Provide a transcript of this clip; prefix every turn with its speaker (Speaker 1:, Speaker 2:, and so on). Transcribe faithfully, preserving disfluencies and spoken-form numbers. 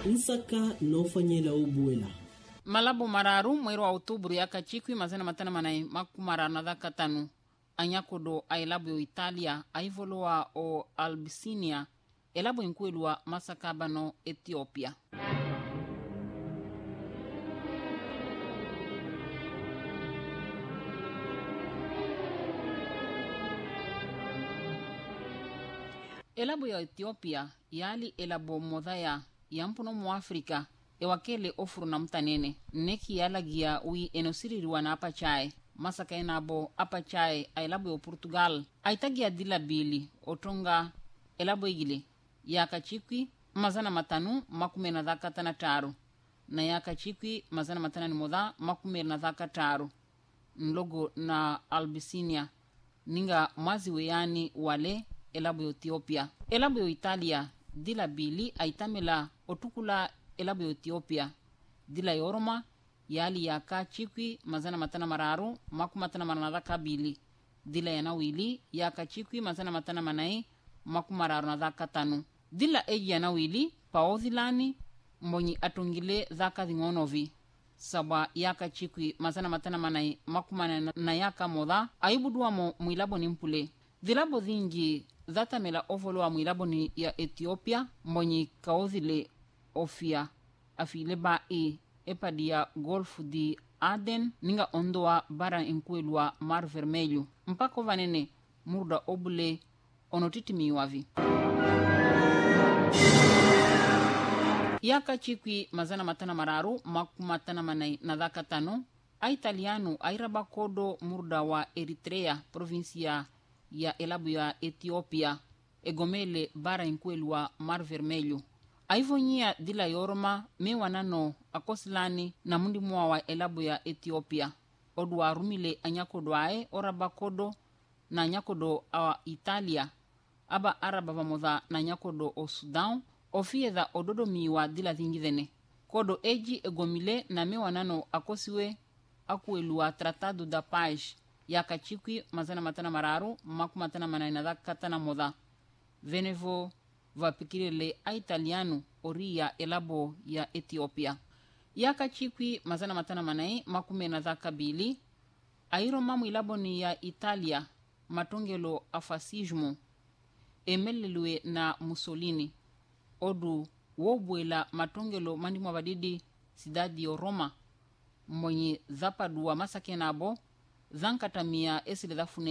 Speaker 1: nsaka nofanyela ubuela
Speaker 2: malabu mararu mweri wa outubro yaka chikwi mazana matana manai makumara na dhaka tanu anyakodo ailabu yo Italia aivoloa o Albisinia elabu inkuelua masakabano Ethiopia. Elabu ya Ethiopia yali elabu modhaya ya mpuno mu Afrika ewakele ofuru na mtanene neki yalagia ui enosiririwa na apachae masaka enabo apachae ailabu ya Portugal aitagia dila bili otonga elabu igile yaka chikwi mazana matanu makume na dhaka tana taru na yaka chikwi mazana matana ni modha makume na dhaka taru nlogo na Albisinia ninga mwazi weyani wale elabu ya Ethiopia. Elabu ya Italia dila bili aitamela otukula elabu ya Ethiopia dila yoroma yali yaka chikwi mazana matana mararu makumatana maranadhaka bili dila yanawili yaka chikwi mazana matana manai makumararu na dhaka tanu dila eji yanawili paodhilani mbonyi atungile dhaka dhingonovi sabwa yaka chikwi mazana matana manai makumana na yaka modha aibuduamo mwilabo nimpule dhilabo dhingi dhatamela ovoloa mwilabo ni ya Ethiopia mbonyi kaodhile ofia afile ba e epadia Golf di Aden ninga ondoa bara inkuelua Mar Vermelho mpako vanene murda obule onotitimiwavi. Yaka chikwi mazana matana mararu makumatana manai na dhaka tano a Italiano airaba kodo murda wa Eritrea provinsia ya elabu ya Ethiopia egomele bara inkuelua Mar Vermelho aivonyia dila yoroma mewanano akosilani na mundi mwa wa elabu ya Ethiopia odu arumile anyakodo ae oraba kodo na anyakodo a Italia aba araba vamodha na anyakodo o Sudan ofiedha ododo miwa dila dhingidhene kodo eji egomile na mewanano akosiwe akuelua Tratado da Paz yaka chikwi mazana matana mararu makumatana manai dhaka tana modha venevo vapikirele a Italiano oria elabo ya Ethiopia. Yaka chikwi mazana matana manai makume na dhaka bili airo mamu ilabo ni ya Italia matongelo afasismo emelelue na Mussolini odu wobuela matongelo mandimwa badidi sidadi yo Roma mwenye zapadua masakenabo zankatamia esile dhafune